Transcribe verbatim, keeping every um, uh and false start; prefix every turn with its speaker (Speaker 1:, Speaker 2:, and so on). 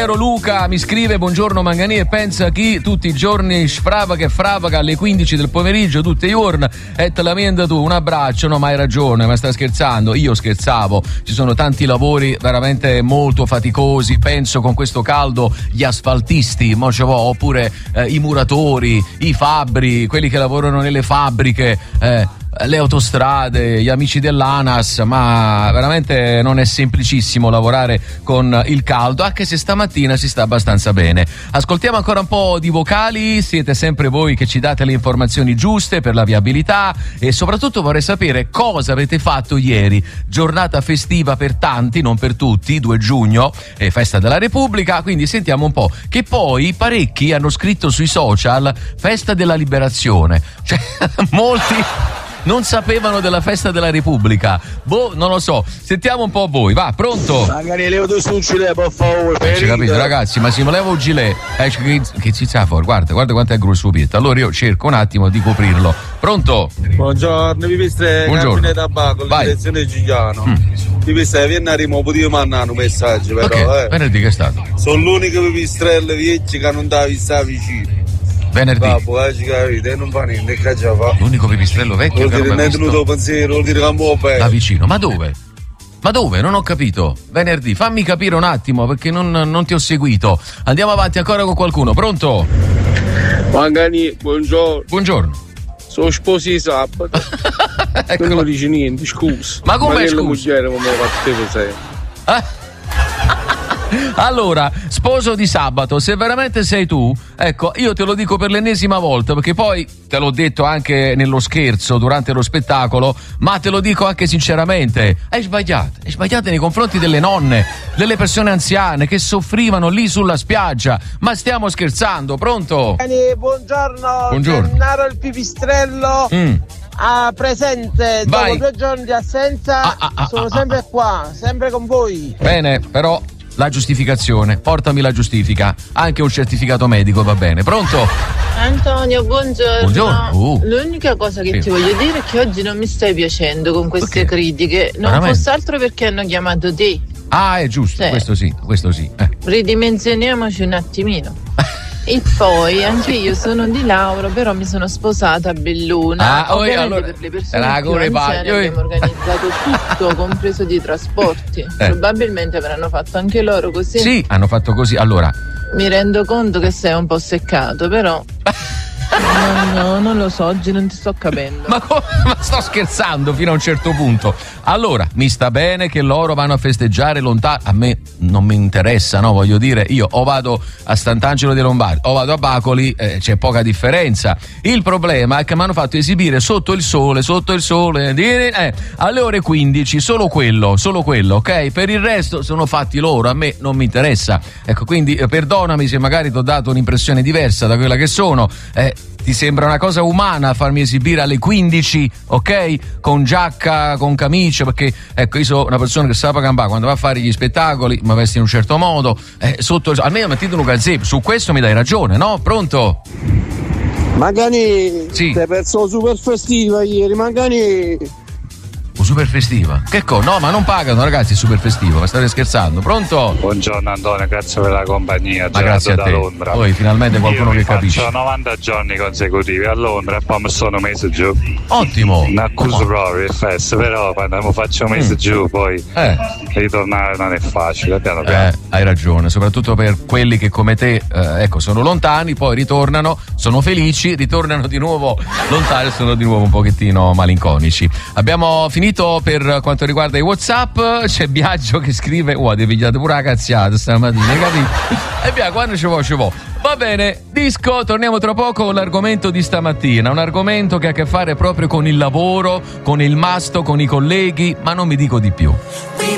Speaker 1: Piero Luca mi scrive: buongiorno Mangani, e pensa chi tutti i giorni sfravaga e fravaga alle quindici del pomeriggio tutti i giorni e te lamenta tu. Un abbraccio. No, ma hai ragione, ma stai scherzando? Io scherzavo, ci sono tanti lavori veramente molto faticosi, penso con questo caldo gli asfaltisti, mo ce vo, oppure eh, i muratori, i fabbri, quelli che lavorano nelle fabbriche, eh, le autostrade, gli amici dell'ANAS, ma veramente non è semplicissimo lavorare con il caldo, anche se stamattina si sta abbastanza bene. Ascoltiamo ancora un po' di vocali, siete sempre voi che ci date le informazioni giuste per la viabilità e soprattutto vorrei sapere cosa avete fatto ieri, giornata festiva per tanti, non per tutti, due giugno, è festa della Repubblica, quindi sentiamo un po', che poi parecchi hanno scritto sui social festa della liberazione, cioè molti non sapevano della festa della Repubblica. Boh, non lo so. Sentiamo un po' voi. Va, pronto?
Speaker 2: Magari levo tu sul gilet, per favore.
Speaker 1: Eh, ci capito, ragazzi, ma se mi levo un gilet, eh, che, che ci sta fuori? Guarda, guarda quanto è grosso pietto. Allora io cerco un attimo di coprirlo. Pronto?
Speaker 2: Buongiorno, vi viste Carmine Tabacco, la direzione Giuliano. Mm. Vi viste Vienna Rimo, potevo mandare un messaggio, però,
Speaker 1: okay.
Speaker 2: eh.
Speaker 1: Venerdì che è stato?
Speaker 2: Sono l'unico pipistrello vecchio che non dà vista vicino.
Speaker 1: Venerdì.
Speaker 2: Babbo, eh, ci capite, non fa niente, che già fa.
Speaker 1: L'unico pipistrello vecchio
Speaker 2: vuol
Speaker 1: che
Speaker 2: dire, non è tenuto pensiero, vuol dire che un po' bene.
Speaker 1: Da vicino, ma dove? Ma dove? Non ho capito. Venerdì, fammi capire un attimo perché non, non ti ho seguito. Andiamo avanti ancora con qualcuno. Pronto?
Speaker 2: Mangani, buongiorno.
Speaker 1: Buongiorno.
Speaker 2: Sono sposi di sabato. ecco. Non mi dici niente, scusa.
Speaker 1: Ma come scusa?
Speaker 2: Moglie, come lo sei?
Speaker 1: Eh? Allora, sposo di sabato, se veramente sei tu, ecco, io te lo dico per l'ennesima volta, perché poi te l'ho detto anche nello scherzo durante lo spettacolo, ma te lo dico anche sinceramente, hai sbagliato, hai sbagliato nei confronti delle nonne, delle persone anziane che soffrivano lì sulla spiaggia, ma stiamo scherzando. Pronto?
Speaker 2: Buongiorno,
Speaker 1: buongiorno.
Speaker 2: Gennaro il pipistrello. Mm. Ah, presente.
Speaker 1: Vai.
Speaker 2: Dopo due giorni di assenza ah, ah, ah, sono ah, sempre ah. qua, sempre con voi.
Speaker 1: Bene, però la giustificazione, portami la giustifica, anche un certificato medico va bene. Pronto?
Speaker 3: Antonio, buongiorno.
Speaker 1: Buongiorno. Uh.
Speaker 3: L'unica cosa che sì. ti voglio dire è che oggi non mi stai piacendo con queste okay. critiche, non Veramente? fosse altro perché hanno chiamato te.
Speaker 1: Ah, è giusto, sì. questo sì, questo sì. Eh.
Speaker 3: Ridimensioniamoci un attimino. E poi anche io sono di Lauro, però mi sono sposata a Belluna.
Speaker 1: Ah,
Speaker 3: Ovviamente
Speaker 1: allora,
Speaker 3: per le persone più anziane abbiamo organizzato tutto, compreso di trasporti. Eh. Probabilmente avranno fatto anche loro così.
Speaker 1: Sì, hanno fatto così. Allora,
Speaker 3: mi rendo conto che sei un po' seccato, però no, no, non lo so, oggi non ti sto capendo.
Speaker 1: Ma, come, ma sto scherzando fino a un certo punto. Allora, mi sta bene che loro vanno a festeggiare lontano, a me non mi interessa, no? Voglio dire, io o vado a Sant'Angelo dei Lombardi o vado a Bacoli, eh, c'è poca differenza. Il problema è che mi hanno fatto esibire sotto il sole, sotto il sole, eh, alle ore quindici, solo quello, solo quello, ok? Per il resto sono fatti loro, a me non mi interessa. Ecco, quindi eh, perdonami se magari ti ho dato un'impressione diversa da quella che sono, eh, ti sembra una cosa umana farmi esibire alle quindici, ok? Con giacca, con camicia, perché ecco, io sono una persona che sa pagare quando va a fare gli spettacoli, mi vesti in un certo modo, eh, sotto il... almeno mettete un gazebo, su questo mi dai ragione, no? Pronto?
Speaker 2: Magani,
Speaker 1: sì.
Speaker 2: ti hai perso super festiva ieri, Magani.
Speaker 1: Super festiva? Che cosa? No, ma non pagano ragazzi super festivo, ma state scherzando? Pronto?
Speaker 4: Buongiorno Antonio, grazie per la compagnia.
Speaker 1: Ma grazie a te.
Speaker 4: Da Londra.
Speaker 1: Poi finalmente qualcuno
Speaker 4: Io
Speaker 1: che capisce.
Speaker 4: Ho novanta giorni consecutivi a Londra e poi mi sono messo giù.
Speaker 1: Ottimo.
Speaker 4: Non accuso proprio il festo, però quando mi faccio messo mm. giù poi
Speaker 1: eh.
Speaker 4: ritornare non è facile. Piano piano.
Speaker 1: Eh, hai ragione, soprattutto per quelli che come te, eh, ecco, sono lontani, poi ritornano, sono felici, ritornano di nuovo lontani e sono di nuovo un pochettino malinconici. Abbiamo finito per quanto riguarda i WhatsApp, c'è Biagio che scrive: oh, ti pigliate pure la cazziata stamattina, hai capito? E via, quando ci vuoi ci vuoi. Va bene, disco, torniamo tra poco con l'argomento di stamattina, un argomento che ha a che fare proprio con il lavoro, con il masto, con i colleghi, ma non mi dico di più.